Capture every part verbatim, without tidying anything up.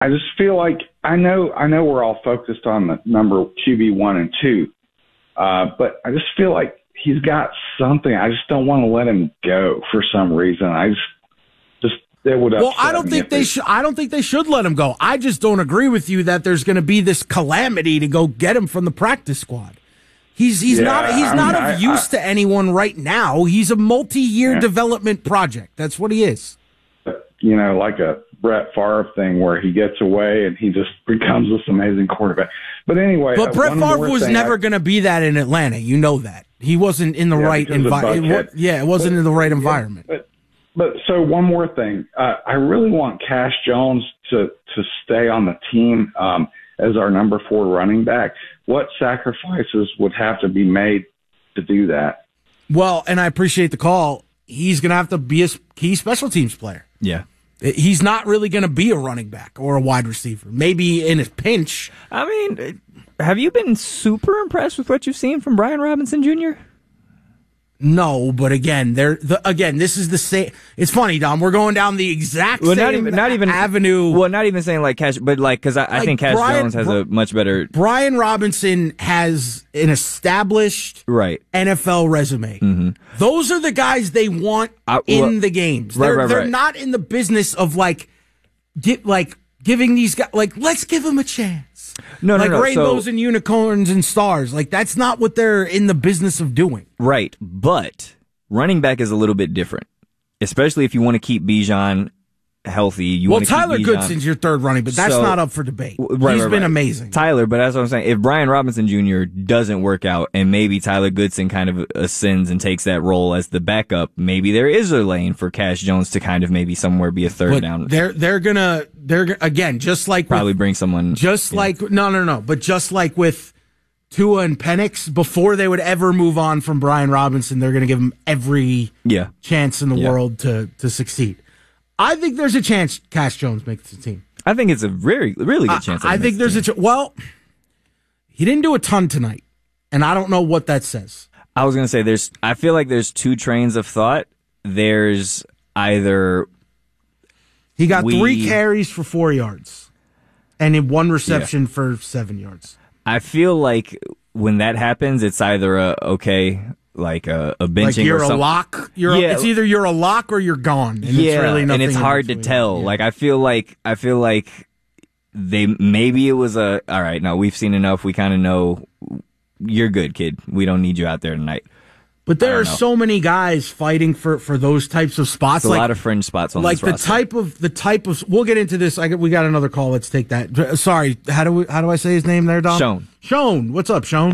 I just feel like I know I know we're all focused on the number Q B one and two, uh, but I just feel like he's got something. I just don't want to let him go for some reason. I just just it would. Well, I don't think they should. I don't think they should let him go. I just don't agree with you that there's going to be this calamity to go get him from the practice squad. He's he's yeah, not he's I not mean, of I, use I, to anyone right now. He's a multi-year yeah. development project. That's what he is. You know, like a Brett Favre thing where he gets away and he just becomes this amazing quarterback. But anyway, but Brett Favre was never going to be that in Atlanta. You know that he wasn't in the yeah, right environment. Yeah, it wasn't but, in the right environment. Yeah, but, but so one more thing, uh, I really want Cash Jones to to stay on the team um, as our number four running back. What sacrifices would have to be made to do that? Well, and I appreciate the call. He's going to have to be a key special teams player. Yeah. He's not really going to be a running back or a wide receiver. Maybe in a pinch. I mean, have you been super impressed with what you've seen from Brian Robinson Junior? No, but again, they're the, again. This is the same. It's funny, Dom. We're going down the exact well, same not even, not even, avenue. Well, not even saying like Cash, but like because I, like I think Cash Brian, Jones has a much better. Brian Robinson has an established right N F L resume. Mm-hmm. Those are the guys they want I, well, in the games. Right, they're right, they're right. not in the business of like get like giving these guys like let's give them a chance. No, no, like no. rainbows so, and unicorns and stars. Like that's not what they're in the business of doing. Right, but running back is a little bit different, especially if you want to keep Bijan healthy. You well, want to Tyler keep Goodson's your third running, but that's so, not up for debate. Right, He's right, been right. amazing. Tyler, but that's what I'm saying. If Brian Robinson Junior doesn't work out and maybe Tyler Goodson kind of ascends and takes that role as the backup, maybe there is a lane for Cash Jones to kind of maybe somewhere be a third but down. They're they're gonna they're again just like probably with, bring someone just yeah. like no no no, but just like with Tua and Penix, before they would ever move on from Brian Robinson, they're going to give him every yeah. chance in the yeah. world to, to succeed. I think there's a chance Cash Jones makes the team. I think it's a very, really good chance. I, I think there's the a ch- well, he didn't do a ton tonight, and I don't know what that says. I was going to say there's. I feel like there's two trains of thought. There's either he got we, three carries for four yards, and in one reception yeah. for seven yards. I feel like when that happens, it's either a okay, like a, a benching like you're or a something. lock. You're yeah. a, it's either you're a lock or you're gone. And yeah, it's really nothing and it's hard to tell. Yeah. Like I feel like I feel like they maybe it was a all right. No, we've seen enough. We kind of know you're good, kid. We don't need you out there tonight. But there are know. so many guys fighting for, for those types of spots. It's like, a lot of fringe spots on like this the roster. type of the type of. We'll get into this. I got, we got another call. Let's take that. Sorry, how do we, how do I say his name there, Dom? Sean. Sean, what's up, Sean?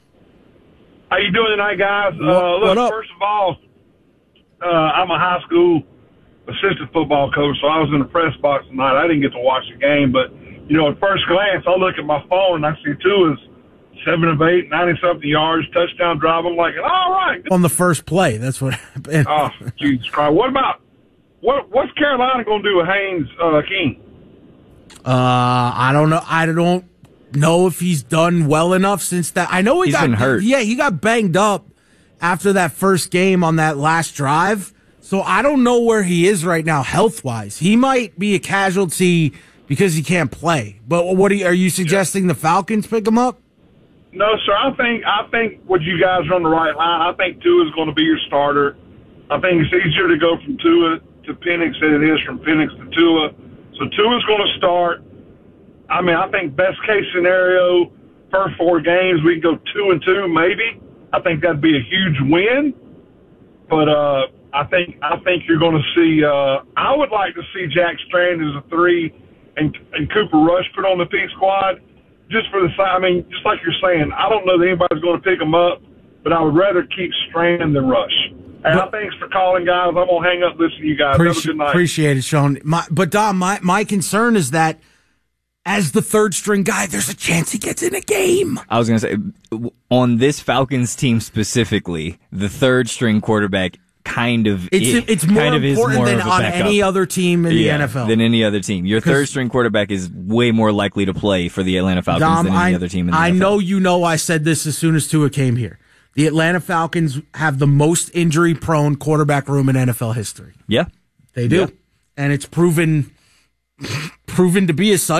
How you doing tonight, guys? What, uh, look, what up? First of all, uh, I'm a high school assistant football coach, so I was in the press box tonight. I didn't get to watch the game, but you know, at first glance, I look at my phone and I see Tua's seven of eight, ninety-something yards, touchdown drive. I'm like, all right. On the first play, that's what happened. Oh, Jesus Christ. What about, what? what's Carolina going to do with Haynes uh, King? Uh, I don't know. I don't know if he's done well enough since that. I know he he's got been hurt. Yeah, he got banged up after that first game on that last drive. So I don't know where he is right now health-wise. He might be a casualty because he can't play. But what are you, are you suggesting the Falcons pick him up? No, sir. I think I think what you guys are on the right line. I think Tua is going to be your starter. I think it's easier to go from Tua to Penix than it is from Penix to Tua. So Tua's going to start. I mean, I think best case scenario, first four games we can go two and two, maybe. I think that'd be a huge win. But uh, I think I think you're going to see. Uh, I would like to see Jack Strand as a three, and and Cooper Rush put on the P squad. Just for the side, I mean, just like you're saying, I don't know that anybody's going to pick them up, but I would rather keep Strand than Rush. And I thanks for calling, guys. I'm going to hang up, listen to you guys. Have a good night. Appreciate it, Sean. My, but, Dom, my, my concern is that as the third string guy, there's a chance he gets in a game. I was going to say, on this Falcons team specifically, the third string quarterback kind of it's is, it's more kind of important more than on any other team in yeah, the N F L. Than any other team. Your third string quarterback is way more likely to play for the Atlanta Falcons Dom, than any I, other team in the I N F L. know you know I said this as soon as Tua came here. The Atlanta Falcons have the most injury-prone quarterback room in N F L history. Yeah. They do. Yeah. And it's proven proven to be as such.